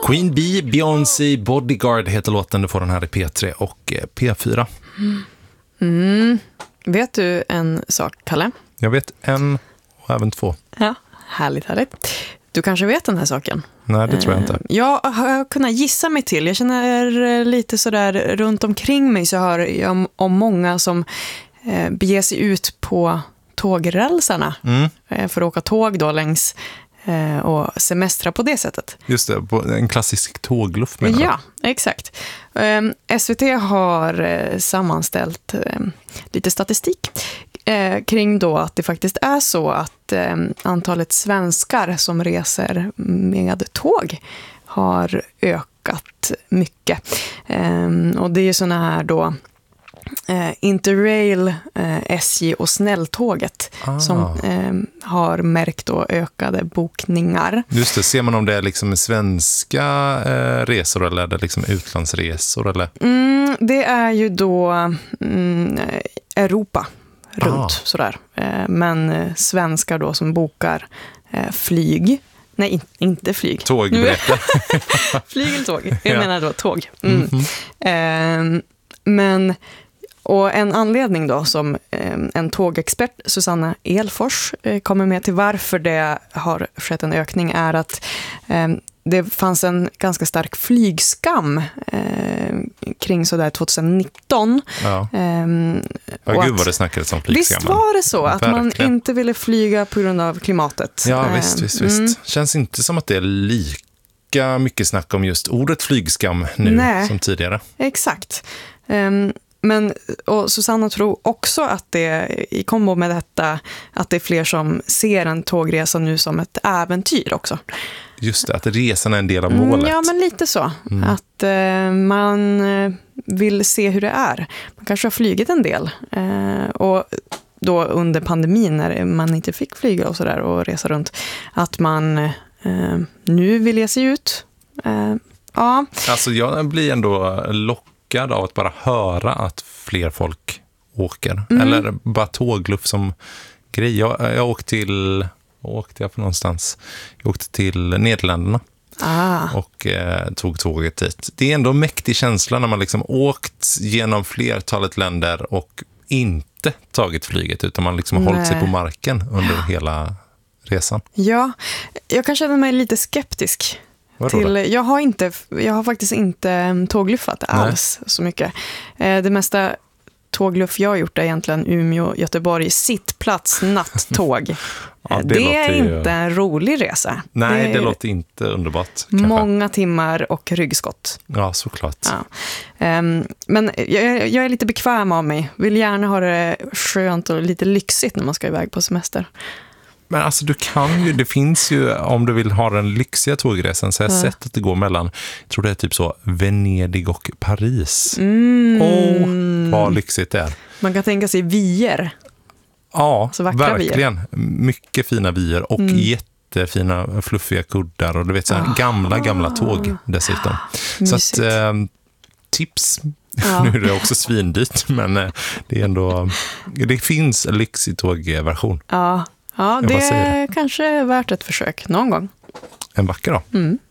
Queen Bee, Beyoncé, Bodyguard heter låten. Du får den här i P3 och P4. Vet du en sak, Kalle? Jag vet en och även två. Ja, härligt. Du kanske vet den här saken? Nej, det tror jag inte. Jag har kunnat gissa mig till. Jag känner lite sådär runt omkring mig så hör jag om många som beger sig ut på tågrälsarna för att åka tåg då längs och semestra på det sättet. Just det, en klassisk tågluff menar Ja, exakt. SVT har sammanställt lite statistik kring då att det faktiskt är så att antalet svenskar som reser med tåg har ökat mycket. Och det är ju såna här då Interrail, SJ och snälltåget som har märkt då ökade bokningar. Just det, ser man om det är liksom svenska resor eller är det liksom utlandsresor? Eller? Det är ju då Europa runt sådär. Men svenskar då som bokar flyg. Nej, inte flyg. Tåg, berätta. Flyg eller tåg. Jag menar då tåg. Men och en anledning då som en tågexpert, Susanna Elfors, kommer med till varför det har skett en ökning är att det fanns en ganska stark flygskam kring sådär 2019. Ja. Gud vad det snackades om flygskam. Visst var det så att verkligen. Man inte ville flyga på grund av klimatet? Ja, visst. Känns inte som att det är lika mycket snack om just ordet flygskam nu som tidigare. Exakt. Men och Susanna tror också att det i kombo med detta att det är fler som ser en tågresa nu som ett äventyr också. Just det, att resan är en del av målet. Ja, men lite så. Att man vill se hur det är. Man kanske har flygit en del. Och då under pandemin när man inte fick flyga och sådär och resa runt. Att man nu vill ge sig ut. Ja. Alltså jag blir ändå lockad av att bara höra att fler folk åker. Eller bara tågluff som grej. Jag åkte till... Vad åkte jag för någonstans? Jag åkte till Nederländerna och tog tåget dit. Det är ändå en mäktig känsla när man liksom åkt genom flertalet länder och inte tagit flyget utan man liksom har hållit sig på marken under hela resan. Ja, jag kan känna mig lite skeptisk. Jag har faktiskt inte tågluffat alls så mycket. Det mesta tågluff jag har gjort är egentligen Umeå, Göteborg, sittplats, nattåg. Ja, det är inte en rolig resa. Nej, det låter inte underbart. Kanske. Många timmar och ryggskott. Ja, såklart. Ja. Men jag är lite bekväm av mig. Vill gärna ha det skönt och lite lyxigt när man ska iväg på semester. Men alltså det finns ju, om du vill ha den lyxiga tågresan så har jag sett att det går mellan, jag tror det är typ så, Venedig och Paris. Vad lyxigt det är. Man kan tänka sig vier. Ja, verkligen. Vier. Mycket fina vier och jättefina fluffiga kuddar och du vet så här, gamla tåg dessutom. Så att tips. Nu är det också svindyrt men det är ändå, det finns en lyxig tågversion. Ja, det är kanske värt ett försök någon gång. En vacker dag.